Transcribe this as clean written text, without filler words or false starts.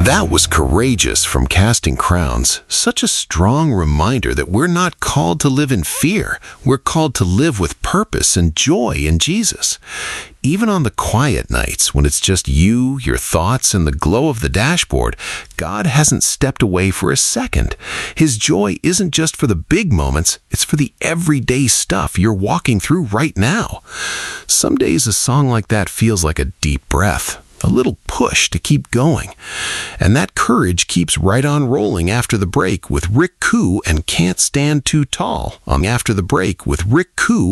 That was courageous from Casting Crowns. Such a strong reminder that we're not called to live in fear. We're called to live with purpose and joy in Jesus. Even on the quiet nights when it's just you, your thoughts, and the glow of the dashboard, God hasn't stepped away for a second. His joy isn't just for the big moments, it's for the everyday stuff you're walking through right now. Some days a song like that feels like a deep breath, a little push to keep going. And that courage keeps right on rolling after the break with Rick Koo and Can't Stand Too Tall. After the break with Rick Koo